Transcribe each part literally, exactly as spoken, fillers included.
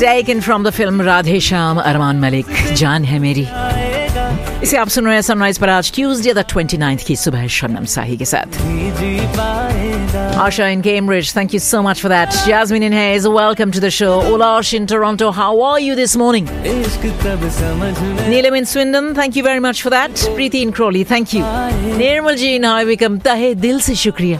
Taken from the film Radhe Shyam, Arman Malik, जान है मेरी. इसे आप सुन रहे हैं सनराइज पर आज ट्यूसडे द twenty-ninth की सुबह शबनम साही के साथ. Asha in Cambridge, thank you so much for that. Jasmine in Hayes, welcome to the show. Ulash in Toronto, how are you this morning? Neelam in Swindon, thank you very much for that. Preeti in Crawley, thank you. Nirmal ji in High Wycombe, tahe dil se shukriya.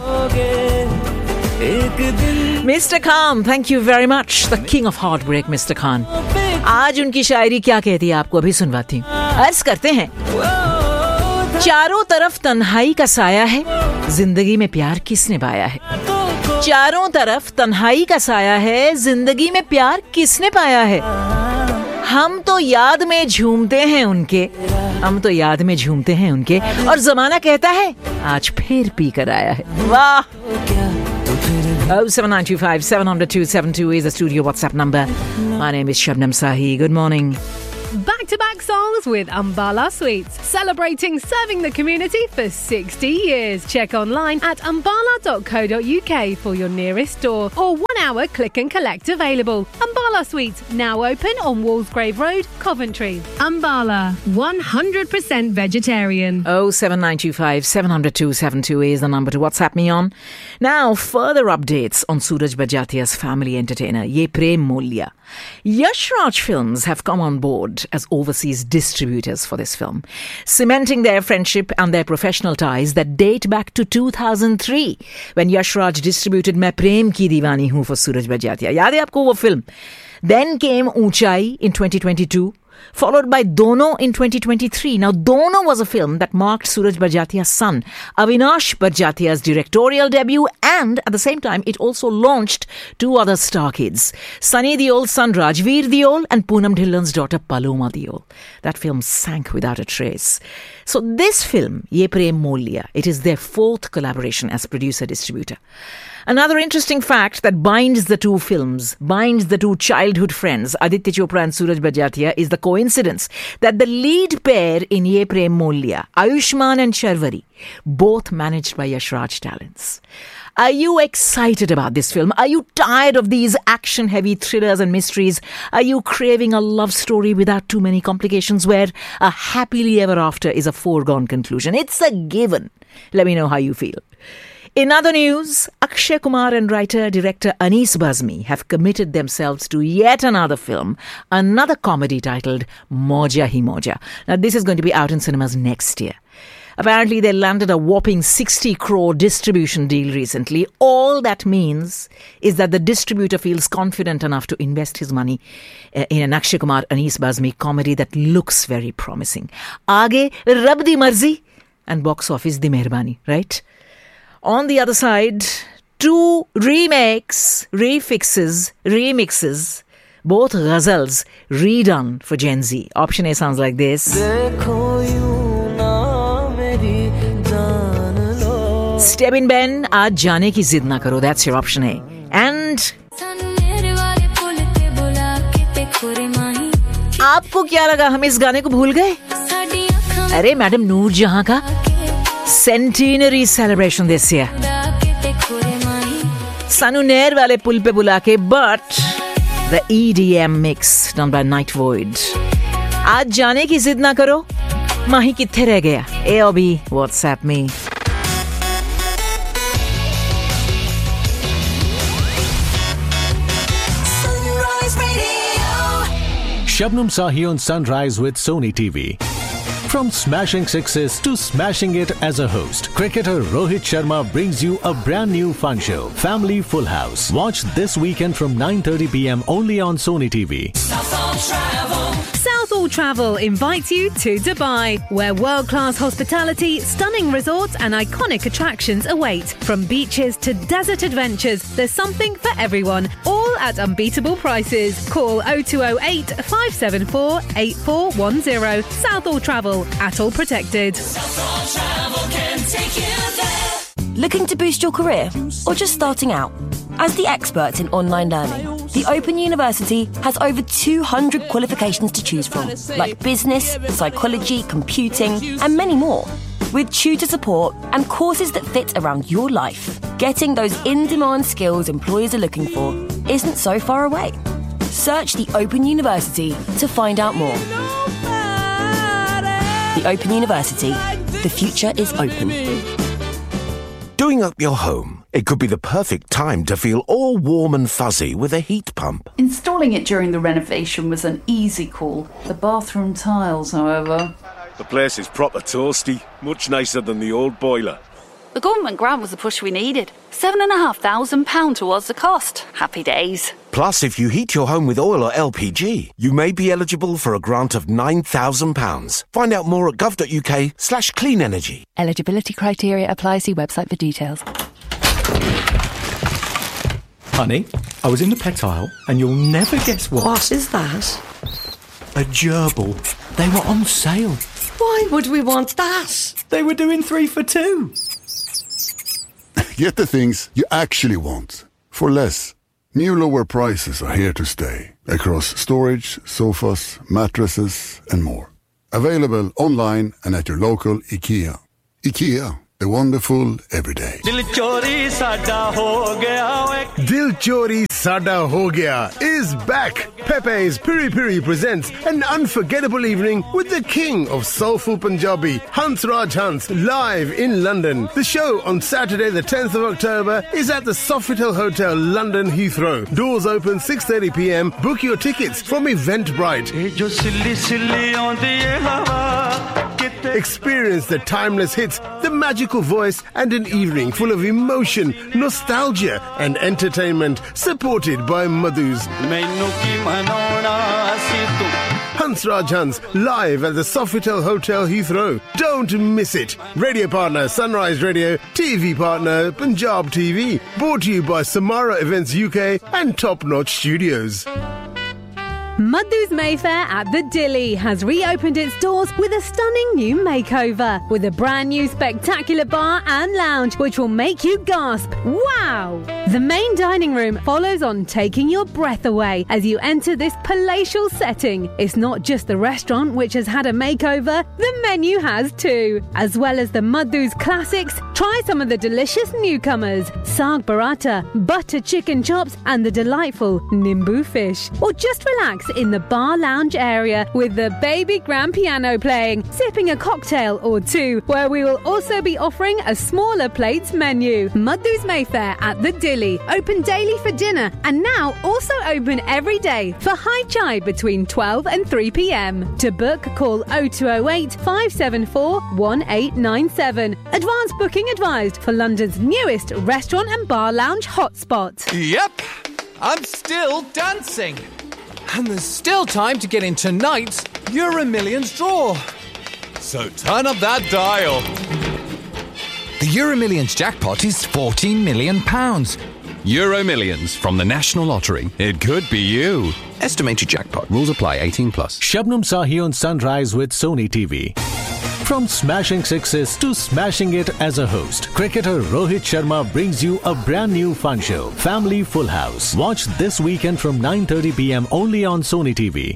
Mister Khan, thank you very much. The king of heartbreak, Mister Khan. आज उनकी शायरी क्या कहती है आपको अभी सुनवाती हूँ. अर्ज करते हैं, चारों तरफ तन्हाई का साया है, जिंदगी में प्यार किसने पाया है. चारों तरफ तन्हाई का साया है, जिंदगी में प्यार किसने पाया है. हम तो याद में झूमते हैं उनके, हम तो याद में झूमते हैं उनके, और जमाना कहता है आज फिर पी कर आया है. वाह. oh seven nine two five seven zero zero two seven two is the studio WhatsApp number. My name is Shabnam Sahi. Good morning. Back-to-back songs with Ambala Sweets, celebrating serving the community for sixty years. Check online at ambala dot co dot uk for your nearest store or one-hour click and collect available. Ambala Sweets, now open on Wallsgrave Road, Coventry. Ambala, one hundred percent vegetarian. oh seven nine two five seven zero zero two seven two is the number to WhatsApp me on. Now, further updates on Suraj Bajatia's family entertainer, Ye Prem Molya. Yash Raj Films have come on board as overseas distributors for this film, cementing their friendship and their professional ties that date back to two thousand three, when Yash Raj distributed Main Prem Ki Deewani Hoon for Suraj Bajatia. Yaad hai aapko wo film? Then came Unchai in twenty twenty-two, followed by Dono in twenty twenty-three. Now, Dono was a film that marked Suraj Bajatia's son, Avinash Bajatia's directorial debut, and at the same time, it also launched two other star kids, Sunny Deol's son Rajveer Deol and Poonam Dhillon's daughter Paloma Deol. That film sank without a trace. So this film, Ye Prem Molya, it is their fourth collaboration as producer-distributor. Another interesting fact that binds the two films, binds the two childhood friends, Aditya Chopra and Suraj Bajatia, is the coincidence that the lead pair in Ye Prem Molya, Ayushmann and Sharvari, both managed by Yash Raj talents. Are you excited about this film? Are you tired of these action-heavy thrillers and mysteries? Are you craving a love story without too many complications where a happily ever after is a foregone conclusion? It's a given. Let me know how you feel. In other news, Akshay Kumar and writer-director Anis Bazmi have committed themselves to yet another film, another comedy titled Moja Hi Moja. Now, this is going to be out in cinemas next year. Apparently, they landed a whopping sixty crore distribution deal recently. All that means is that the distributor feels confident enough to invest his money uh, in an Akshay Kumar Anis Bazmi comedy that looks very promising. Aage Rab di marzi and box office di meherbani, right? On the other side, two remakes, refixes, remixes, both ghazals redone for Gen Z. Option A sounds like this. Step in Ben, aaj jaane ki zid na karo. That's your option A. And आपको क्या लगा हम इस गाने को भूल गए? अरे मैडम नूर जहां का centenary celebration this year. Sanu Nair wale pul pe bula ke, but the E D M mix done by Night Void. Aaj jaane ki zid na karo. Mahi kithe reh gaya? A or B? WhatsApp me. Shabnam Sahi on Sunrise with Sony T V. From smashing sixes to smashing it as a host, cricketer Rohit Sharma brings you a brand new fun show, Family Full House. Watch this weekend from nine thirty p.m. only on Sony T V. Southall Travel. Southall Travel invites you to Dubai, where world-class hospitality, stunning resorts and iconic attractions await. From beaches to desert adventures, there's something for everyone, all at unbeatable prices. Call oh two oh eight, five seven four, eight four one zero. Southall Travel, Atoll Protected. Southall Travel can take you there. Looking to boost your career or just starting out? As the experts in online learning, the Open University has over two hundred qualifications to choose from, like business, psychology, computing, and many more. With tutor support and courses that fit around your life, getting those in-demand skills employers are looking for isn't so far away. Search the Open University to find out more. The Open University. The future is open. Doing up your home, it could be the perfect time to feel all warm and fuzzy with a heat pump. Installing it during the renovation was an easy call. The bathroom tiles, however... The place is proper toasty, much nicer than the old boiler. The government grant was the push we needed. Seven and a half thousand pounds towards the cost. Happy days. Plus, if you heat your home with oil or L P G, you may be eligible for a grant of nine thousand pounds. Find out more at gov.uk slash clean energy. Eligibility criteria apply. See website for details. Honey, I was in the pet aisle and you'll never guess what. What is that? A gerbil. They were on sale. Why would we want that? They were doing three for two. Get the things you actually want for less. New lower prices are here to stay across storage, sofas, mattresses and more. Available online and at your local IKEA. IKEA, the wonderful everyday. Dil chori sada ho gaya. Dil chori sada ho gaya is back. Pepe's Piri Piri presents an unforgettable evening with the king of soulful Punjabi, Hans Raj Hans, live in London. The show on Saturday the tenth of October is at the Sofitel Hotel, London Heathrow. Doors open six thirty p m. Book your tickets from Eventbrite. Experience the timeless hits, the magical voice and an evening full of emotion, nostalgia and entertainment, supported by Madhus. Hans Raj Hans, live at the Sofitel Hotel Heathrow. Don't miss it. Radio partner Sunrise Radio, T V partner Punjab T V. Brought to you by Samara Events U K and Top Notch Studios. Madhu's Mayfair at the Dilly has reopened its doors with a stunning new makeover, with a brand new spectacular bar and lounge which will make you gasp, wow! The main dining room follows on, taking your breath away as you enter this palatial setting. It's not just the restaurant which has had a makeover, the menu has too. As well as the Madhu's classics, try some of the delicious newcomers, Saag Paratha, butter chicken chops and the delightful Nimbu fish. Or just relax in the bar lounge area with the baby grand piano playing, sipping a cocktail or two, where we will also be offering a smaller plates menu. Madhu's Mayfair at the Dilly, open daily for dinner and now also open every day for high chai between twelve and three p m. To book, call oh two oh eight, five seven four, one eight nine seven. Advance booking advised for London's newest restaurant and bar lounge hotspot. Yep, I'm still dancing. And there's still time to get in tonight's Euro Millions draw. So turn up that dial. The Euro Millions jackpot is fourteen million pounds. Euro Millions from the National Lottery. It could be you. Estimated jackpot. Rules apply. eighteen plus. Shabnam Sahi on Sunrise with Sony T V. From smashing sixes to smashing it as a host, cricketer Rohit Sharma brings you a brand new fun show, Family Full House. Watch this weekend from nine thirty p m only on Sony T V.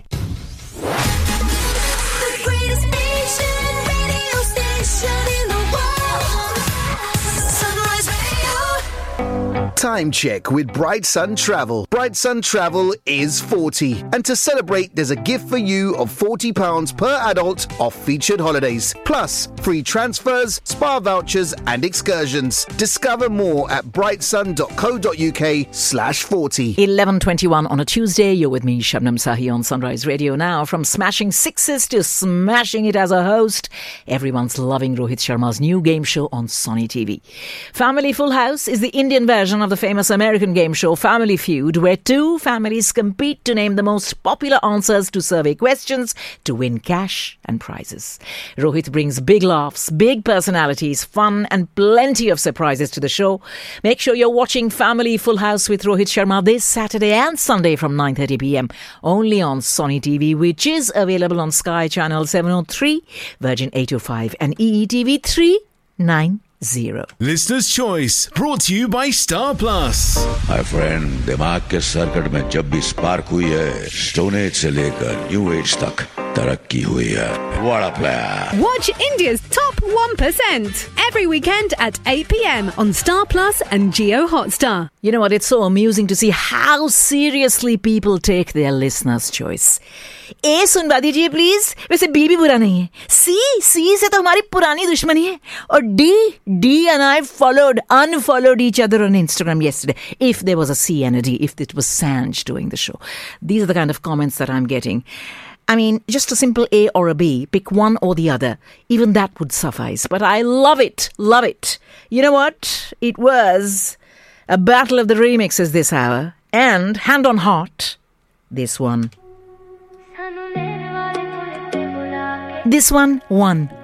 Time check with Bright Sun Travel. Bright Sun Travel is forty. And to celebrate, there's a gift for you of forty pounds per adult off featured holidays. Plus, free transfers, spa vouchers and excursions. Discover more at brightsun.co.uk slash 40. eleven twenty-one on a Tuesday. You're with me, Shabnam Sahi on Sunrise Radio now. From smashing sixes to smashing it as a host, everyone's loving Rohit Sharma's new game show on Sony T V. Family Full House is the Indian version of the famous American game show Family Feud, where two families compete to name the most popular answers to survey questions to win cash and prizes. Rohit brings big laughs, big personalities, fun and plenty of surprises to the show. Make sure you're watching Family Full House with Rohit Sharma this Saturday and Sunday from nine thirty p m only on Sony T V, which is available on Sky Channel seven oh three, Virgin eight oh five and E E T V three ninety. Listener's Choice, brought to you by Star Plus. My friend, दिमाग के circuit में जब भी spark हुई है, stone age से लेकर new age तक, तरक्की हुई है. What a player. Watch India's top one percent every weekend at eight p.m. on Star Plus and Jio Hotstar. You know what? It's so amusing to see how seriously people take their listeners' choice. A सुनवा दीजिए please. वैसे B भी बुरा नहीं है. C C से तो हमारी पुरानी दुश्मनी है. और D D and I followed unfollowed each other on Instagram yesterday. If there was a C and a D, if it was Sanj doing the show. These are the kind of comments that I'm getting. I mean, just a simple A or a B, pick one or the other. Even that would suffice. But I love it, love it. You know what? It was a battle of the remixes this hour. And, hand on heart, this one. This one won.